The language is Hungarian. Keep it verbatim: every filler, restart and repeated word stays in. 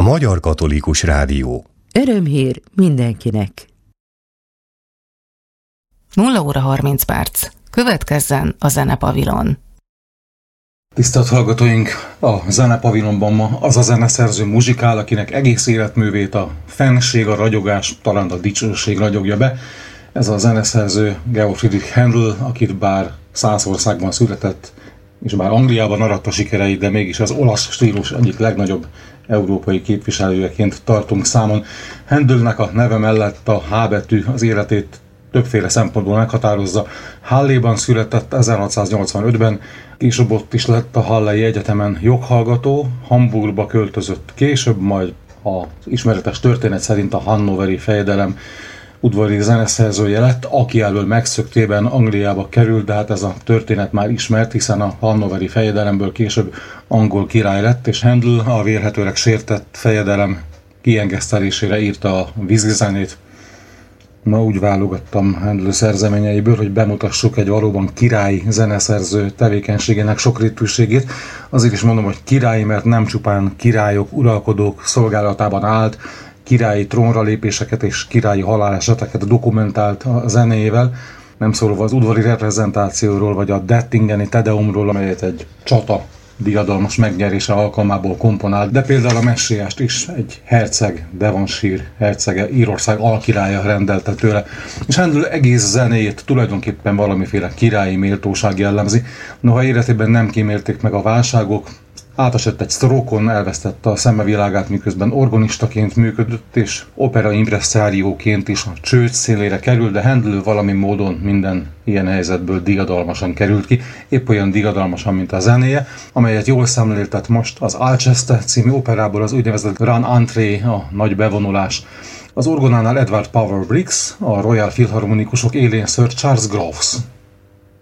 Magyar Katolikus Rádió. Örömhír mindenkinek. nulla óra harminc perc. Következzen a Zenepavilon. Tisztelt hallgatóink! A Zenepavilonban ma az a zeneszerző muzsikál, akinek egész életművét a fennség, a ragyogás, talán a dicsőség ragyogja be. Ez a zeneszerző Georg Friedrich Händel, akit bár száz országban született, és bár Angliában aratta sikereit, de mégis az olasz stílus egyik legnagyobb európai képviselőjeként tartunk számon. Händelnek a neve mellett a H betű az életét többféle szempontból meghatározza. Halléban született ezerhatszáznyolcvanötben, később ott is lett a Hallei Egyetemen joghallgató, Hamburgba költözött később, majd az ismeretes történet szerint a hannoveri fejedelem udvari zeneszerzője lett, aki elől megszöktében Angliába került, de hát ez a történet már ismert, hiszen a hannoveri fejedelemből később angol király lett, és Händel a vélhetőleg sértett fejedelem kiengesztelésére írta a vízizenét. Ma úgy válogattam Händel szerzeményeiből, hogy bemutassuk egy valóban királyi zeneszerző tevékenységének sokrétűségét. Azért is mondom, hogy királyi, mert nem csupán királyok, uralkodók szolgálatában állt, királyi trónra lépéseket és királyi haláleseteket dokumentált a zenéjével, nem szólva az udvari reprezentációról vagy a Dettingeni Tedeumról, amelyet egy csata diadalmas megnyerése alkalmából komponált, de például a messiást is egy herceg, Devonshire hercege, Írország alkirálya rendelte tőle. És Händel egész zenéjét tulajdonképpen valamiféle királyi méltóság jellemzi, noha életében nem kímélték meg a válságok, átesett egy sztrókon, elvesztette a szemevilágát, miközben organistaként működött, és opera impresszárióként is a csőd szélére került, de Händel valami módon minden ilyen helyzetből diadalmasan került ki, épp olyan diadalmasan, mint a zenéje, amelyet jól szemléltet most az Alceste című operából, az úgynevezett Grand Entrée, a nagy bevonulás. Az orgonánál Edward Power Briggs, a Royal Philharmonikusok élén Sir Charles Groves.